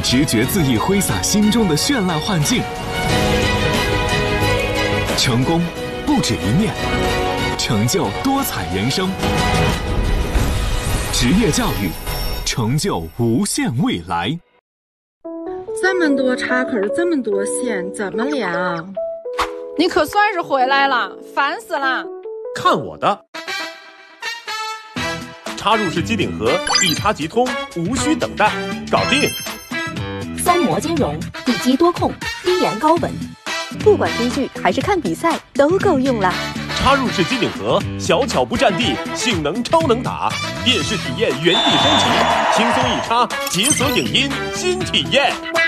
直觉恣意挥洒心中的绚烂幻境。成功不止一面，成就多彩人生。职业教育，成就无限未来。 这么多插口，这么多线，怎么连啊？ 你可算是回来了，烦死了！ 看我的！插入式机顶盒，一插即通，无需等待，搞定！ 三模兼容，地基多控，低延高稳，不管追剧还是看比赛都够用了。 插入式机顶盒，小巧不占地，性能超能打，电视体验原地升级，轻松一插，解锁影音新体验。